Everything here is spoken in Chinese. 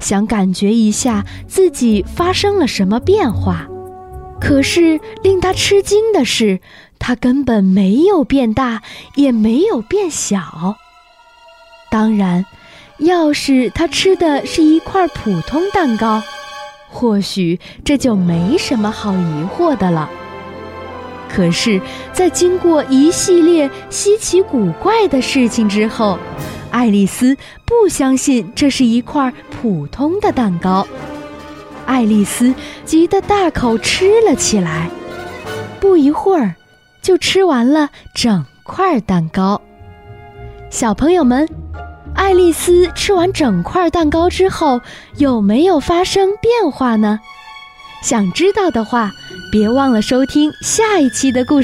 想感觉一下自己发生了什么变化。可是令他吃惊的是，它根本没有变大，也没有变小。当然，要是他吃的是一块普通蛋糕，或许这就没什么好疑惑的了。可是，在经过一系列稀奇古怪的事情之后，爱丽丝不相信这是一块普通的蛋糕。爱丽丝急得大口吃了起来，不一会儿就吃完了整块蛋糕。小朋友们，爱丽丝吃完整块蛋糕之后，有没有发生变化呢？想知道的话，别忘了收听下一期的故事。